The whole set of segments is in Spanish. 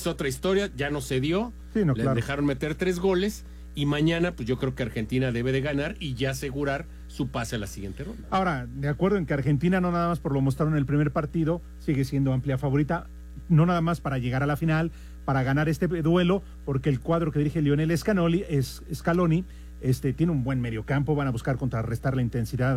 es otra historia, ya no se dio, Sí, no, le claro. dejaron meter 3 goles y mañana pues yo creo que Argentina debe de ganar y ya asegurar su pase a la siguiente ronda. Ahora, de acuerdo en que Argentina no nada más por lo mostraron en el primer partido, sigue siendo amplia favorita, no nada más para llegar a la final, para ganar este duelo, porque el cuadro que dirige Lionel Scaloni tiene un buen mediocampo, van a buscar contrarrestar la intensidad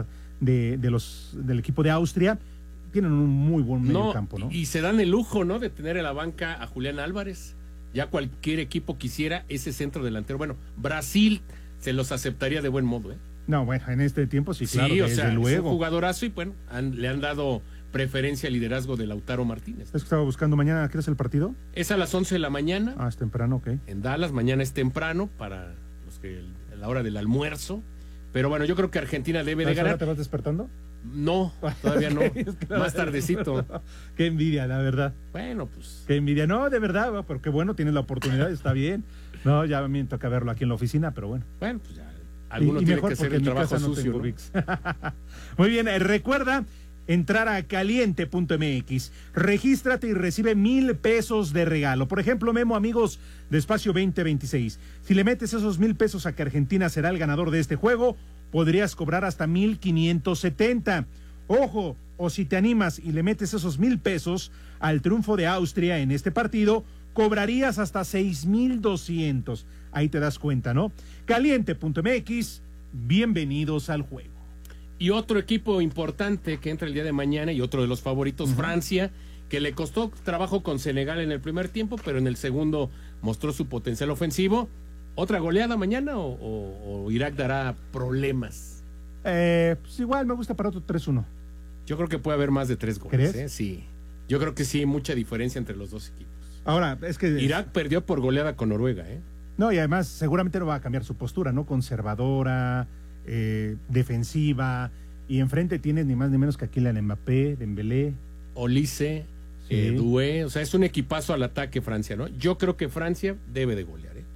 del equipo de Austria, tienen un muy buen mediocampo, ¿no? Y se dan el lujo, ¿no?, de tener en la banca a Julián Álvarez. Ya cualquier equipo quisiera ese centro delantero. Bueno, Brasil se los aceptaría de buen modo, ¿eh? No, bueno, en este tiempo sí, claro, sí, o desde sea, luego. es un jugadorazo y bueno, le han dado preferencia al liderazgo de Lautaro Martínez. Es que estaba buscando mañana, ¿qué es el partido? Es a las 11 de la mañana. Ah, es temprano, ok. En Dallas, mañana es temprano para los que a la hora del almuerzo. Pero bueno, yo creo que Argentina debe de ganar. ¿Ahora te vas despertando? No, todavía no. Más tardecito. Qué envidia, la verdad. Bueno, pues. Qué envidia. No, de verdad, pero qué bueno, tienes la oportunidad, está bien. No, ya a mí me toca verlo aquí en la oficina, pero bueno. Bueno, pues ya. Alguno y tiene mejor que hacer porque el en mi trabajo casa no sucio, tengo ¿no? VIX. Muy bien, recuerda entrar a caliente.mx, regístrate y recibe 1,000 pesos de regalo. Por ejemplo, Memo, amigos de Espacio 2026, si le metes esos 1,000 pesos a que Argentina será el ganador de este juego, podrías cobrar hasta 1,570. Ojo, o si te animas y le metes esos 1,000 pesos al triunfo de Austria en este partido, cobrarías hasta 6,200. Ahí te das cuenta, ¿no? Caliente.mx, bienvenidos al juego. Y otro equipo importante que entra el día de mañana y otro de los favoritos, Francia, que le costó trabajo con Senegal en el primer tiempo, pero en el segundo mostró su potencial ofensivo. ¿Otra goleada mañana o Irak dará problemas? Pues igual me gusta para otro 3-1. Yo creo que puede haber más de 3 goles. ¿Crees? Sí. Yo creo que sí, mucha diferencia entre los dos equipos. Ahora, es que... Irak perdió por goleada con Noruega, ¿eh? No, y además seguramente no va a cambiar su postura, ¿no? Conservadora, defensiva, y enfrente tienes ni más ni menos que a Kylian Mbappé, Dembélé. Olise, Sí. Doué, o sea, es un equipazo al ataque Francia, ¿no? Yo creo que Francia debe de golear, ¿eh?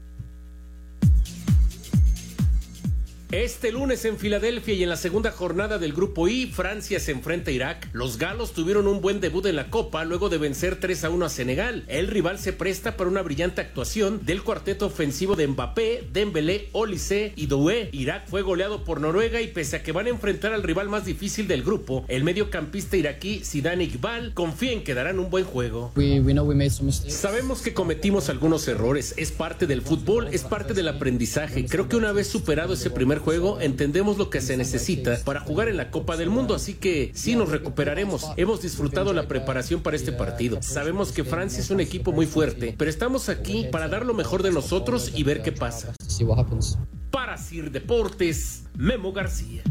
Este lunes en Filadelfia y en la segunda jornada del Grupo I, Francia se enfrenta a Irak. Los galos tuvieron un buen debut en la Copa luego de vencer 3-1 a Senegal. El rival se presta para una brillante actuación del cuarteto ofensivo de Mbappé, Dembélé, Olise y Doué. Irak fue goleado por Noruega y pese a que van a enfrentar al rival más difícil del grupo, el mediocampista iraquí Zidane Iqbal confía en que darán un buen juego. Sabemos que cometimos algunos errores, es parte del fútbol, es parte del aprendizaje. Creo que una vez superado ese primer juego, entendemos lo que se necesita para jugar en la Copa del Mundo, así que sí nos recuperaremos. Hemos disfrutado la preparación para este partido. Sabemos que Francia es un equipo muy fuerte, pero estamos aquí para dar lo mejor de nosotros y ver qué pasa. Para Sir Deportes, Memo García.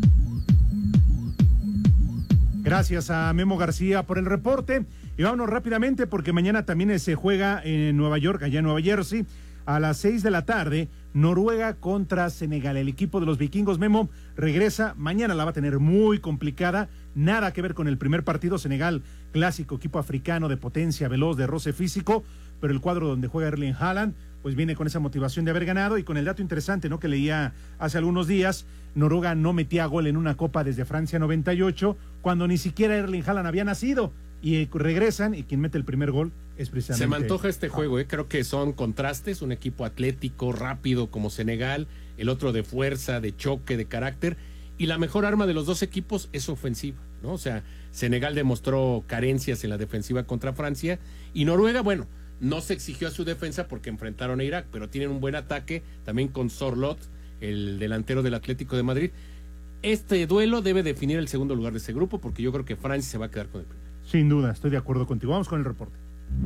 Gracias a Memo García por el reporte. Y vámonos rápidamente porque mañana también se juega en Nueva York, allá en Nueva Jersey, a las 6 de la tarde, Noruega contra Senegal. El equipo de los vikingos, Memo, regresa. Mañana la va a tener muy complicada. Nada que ver con el primer partido. Senegal, clásico equipo africano de potencia, veloz, de roce físico. Pero el cuadro donde juega Erling Haaland, pues viene con esa motivación de haber ganado. Y con el dato interesante, ¿no?, que leía hace algunos días, Noruega no metía gol en una copa desde Francia 98, cuando ni siquiera Erling Haaland había nacido. Y regresan, y quien mete el primer gol es precisamente... Se me antoja este juego, creo que son contrastes, un equipo atlético, rápido como Senegal, el otro de fuerza, de choque, de carácter, y la mejor arma de los dos equipos es ofensiva, ¿no? O sea, Senegal demostró carencias en la defensiva contra Francia, y Noruega, bueno, no se exigió a su defensa porque enfrentaron a Irak, pero tienen un buen ataque, también con Sorloth, el delantero del Atlético de Madrid. Este duelo debe definir el segundo lugar de ese grupo, porque yo creo que Francia se va a quedar con el primero. Sin duda, estoy de acuerdo contigo. Vamos con el reporte.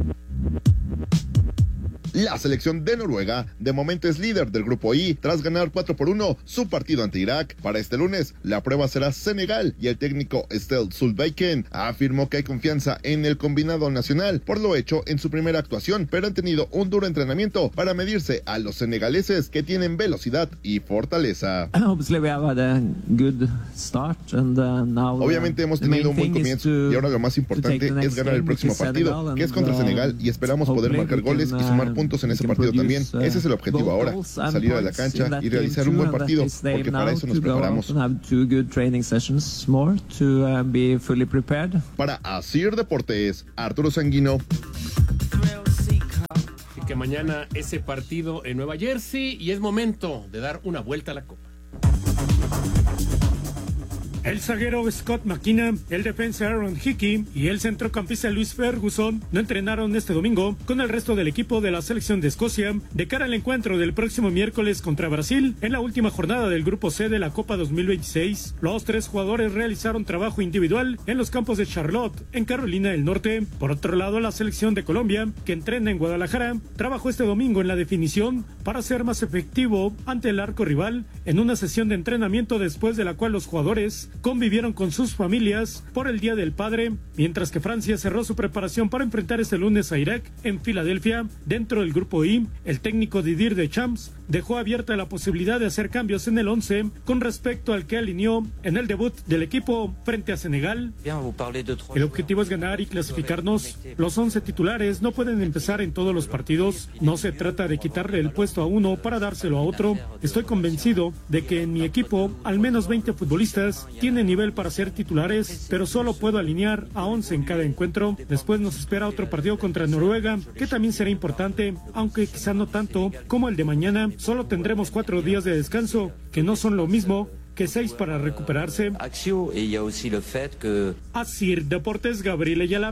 La selección de Noruega de momento es líder del grupo I tras ganar 4-1 su partido ante Irak. Para este lunes la prueba será Senegal y el técnico Ståle Solbakken afirmó que hay confianza en el combinado nacional por lo hecho en su primera actuación, pero han tenido un duro entrenamiento para medirse a los senegaleses que tienen velocidad y fortaleza. Obviamente hemos tenido un buen comienzo y ahora lo más importante es ganar el próximo partido, que es contra Senegal, y esperamos poder marcar goles y sumar puntos en ese partido también. Ese es el objetivo ahora, salir a la cancha y realizar un buen partido, porque para eso nos preparamos. Para Asir Deportes, Arturo Sanguino. que mañana ese partido en Nueva Jersey y es momento de dar una vuelta a la Copa. El zaguero Scott McKenna, el defensa Aaron Hickey y el centrocampista Luis Ferguson no entrenaron este domingo con el resto del equipo de la selección de Escocia de cara al encuentro del próximo miércoles contra Brasil en la última jornada del Grupo C de la Copa 2026. Los 3 jugadores realizaron trabajo individual en los campos de Charlotte, en Carolina del Norte. Por otro lado, la selección de Colombia, que entrena en Guadalajara, trabajó este domingo en la definición para ser más efectivo ante el arco rival en una sesión de entrenamiento después de la cual los jugadores convivieron con sus familias por el Día del Padre, mientras que Francia cerró su preparación para enfrentar este lunes a Irak en Filadelfia. Dentro del Grupo I, el técnico Didier Deschamps dejó abierta la posibilidad de hacer cambios en el 11 con respecto al que alineó en el debut del equipo frente a Senegal. El objetivo es ganar y clasificarnos. Los 11 titulares no pueden empezar en todos los partidos. No se trata de quitarle el puesto a uno para dárselo a otro. Estoy convencido de que en mi equipo al menos 20 futbolistas tienen nivel para ser titulares, pero solo puedo alinear a 11 en cada encuentro. Después nos espera otro partido contra Noruega, que también será importante, aunque quizá no tanto como el de mañana. Solo tendremos 4 días de descanso, que no son lo mismo que 6 para recuperarse. Asir Deportes, Gabriel Ayala.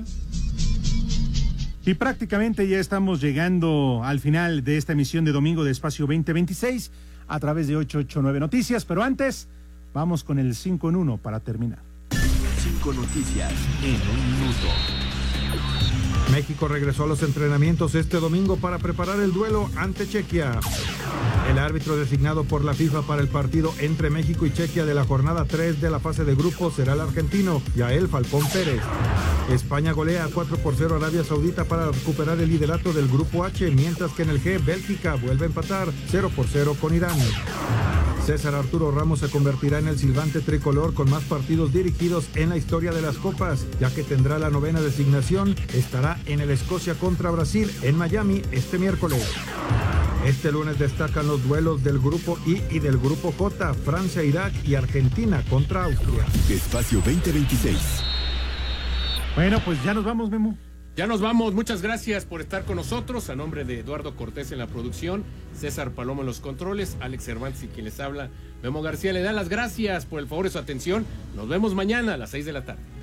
Y prácticamente ya estamos llegando al final de esta emisión de domingo de Espacio 2026 a través de 889 Noticias, pero antes vamos con el 5 en 1 para terminar. 5 noticias en un minuto. México regresó a los entrenamientos este domingo para preparar el duelo ante Chequia. El árbitro designado por la FIFA para el partido entre México y Chequia de la jornada 3 de la fase de grupos será el argentino Yael Falcón Pérez. España golea 4-0 a Arabia Saudita para recuperar el liderato del Grupo H, mientras que en el G, Bélgica vuelve a empatar 0-0 con Irán. César Arturo Ramos se convertirá en el silbante tricolor con más partidos dirigidos en la historia de las copas, ya que tendrá la 9ª designación. Estará en el Escocia contra Brasil en Miami este miércoles. Este lunes destacan los duelos del Grupo I y del Grupo J, Francia, Irak y Argentina contra Austria. Espacio 2026. Bueno, pues ya nos vamos, Memo. Ya nos vamos, muchas gracias por estar con nosotros. A nombre de Eduardo Cortés en la producción, César Palomo en los controles, Alex Cervantes y quien les habla, Memo García, le da las gracias por el favor de su atención. Nos vemos mañana a las 6 de la tarde.